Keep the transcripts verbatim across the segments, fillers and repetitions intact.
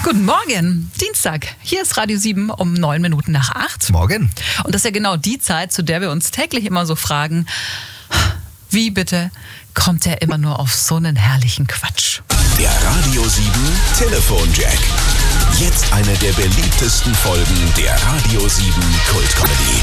Guten Morgen, Dienstag. Hier ist Radio sieben um neun Minuten nach acht. Morgen. Und das ist ja genau die Zeit, zu der wir uns täglich immer so fragen, wie bitte kommt er immer nur auf so einen herrlichen Quatsch? Der Radio sieben Telefonjack. Jetzt eine der beliebtesten Folgen der Radio sieben Kultcomedy.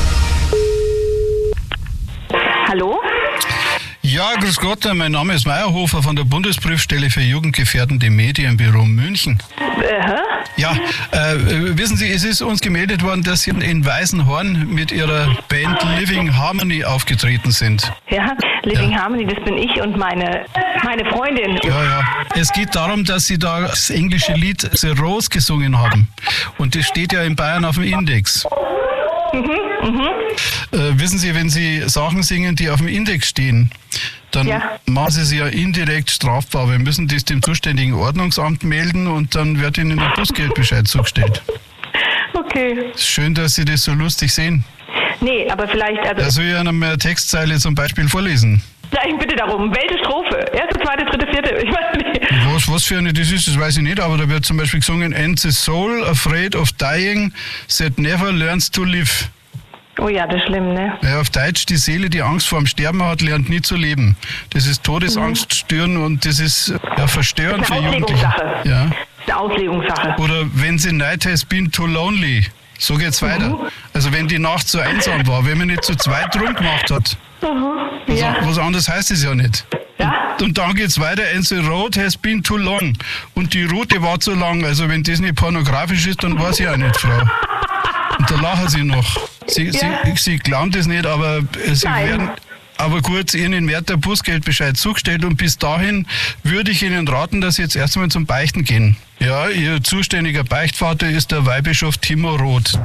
Hallo? Ja, grüß Gott, mein Name ist Meyerhofer von der Bundesprüfstelle für jugendgefährdende Medien, Büro München. Äh, hä? Ja, äh, wissen Sie, es ist uns gemeldet worden, dass Sie in Weißenhorn mit Ihrer Band Living Harmony aufgetreten sind. Ja, Living Ja. Harmony, das bin ich und meine, meine Freundin. Ja, ja. Es geht darum, dass Sie da das englische Lied The Rose gesungen haben. Und das steht ja in Bayern auf dem Index. Mhm, mhm. Äh, wissen Sie, wenn Sie Sachen singen, die auf dem Index stehen, dann Ja. machen Sie sie ja indirekt strafbar. Wir müssen das dem zuständigen Ordnungsamt melden und dann wird Ihnen ein Bußgeldbescheid zugestellt. Okay. Schön, dass Sie das so lustig sehen. Nee, aber vielleicht, also, Da soll ich Ihnen mal eine Textzeile zum Beispiel vorlesen. ich bitte darum, welche Strophe? Erste, zweite, dritte, vierte, ich weiß nicht. Was, was für eine das ist, das weiß ich nicht, aber da wird zum Beispiel gesungen, and the soul afraid of dying that never learns to live. Oh ja, das ist schlimm, ne? Ja, auf Deutsch, die Seele, die Angst vor dem Sterben hat, lernt nie zu leben. Das ist Todesangst stören und das ist ja, verstörend Das ist für eine Jugendliche. Auslegungssache. Ja. Das ist eine Auslegungssache. Oder wenn the night has been too lonely. So geht's weiter. Also wenn die Nacht so einsam war, wenn man nicht zu zweit rumgemacht hat. Was, Ja. was anderes heißt es ja nicht. Ja? Und dann geht's weiter, and the road has been too long. Und die Route war zu lang. Also wenn das nicht pornografisch ist, dann weiß ich auch nicht, Frau. Und da lachen Sie noch. Sie, Ja. Sie, Sie glauben das nicht, aber äh, Sie Nein. werden... Aber kurz, Ihnen wird der Bußgeldbescheid zugestellt und bis dahin würde ich Ihnen raten, dass Sie jetzt erstmal zum Beichten gehen. Ja, Ihr zuständiger Beichtvater ist der Weihbischof Timo Roth.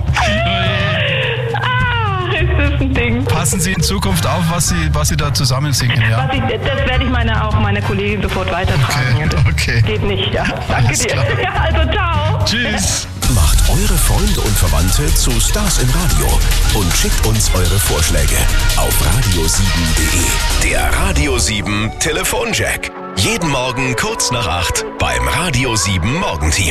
Ah, ist das ein Ding. Passen Sie in Zukunft auf, was Sie, was Sie da zusammen singen, ja? Was ich, das werde ich meine, auch meiner Kollegin sofort weitertragen. Okay, Das okay. Geht nicht, ja. Danke Alles dir. klar. Ja, also ciao. Tschüss. Macht eure Freunde und Verwandte zu Stars im Radio und schickt uns eure Vorschläge auf radio sieben punkt de. Der Radio sieben Telefonjack. Jeden Morgen kurz nach acht beim Radio sieben Morgenteam.